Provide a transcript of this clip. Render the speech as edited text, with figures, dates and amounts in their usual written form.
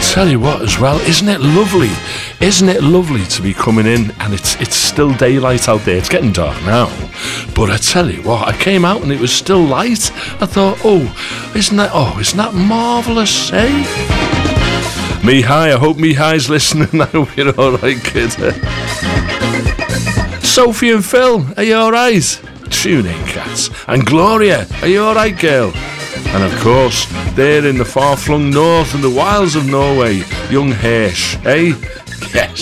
tell you what as well, isn't it lovely? Isn't it lovely to be coming in and it's still daylight out there. It's getting dark now, but I tell you what, I came out and it was still light. I thought, isn't that marvellous, eh? Mihai, I hope Mihai's listening. I hope you're alright, kid. Sophie and Phil, are you alright? Tune in, cats. And Gloria, are you alright, girl? And of course, there in the far-flung north and the wilds of Norway, young Hirsch, eh? Yes.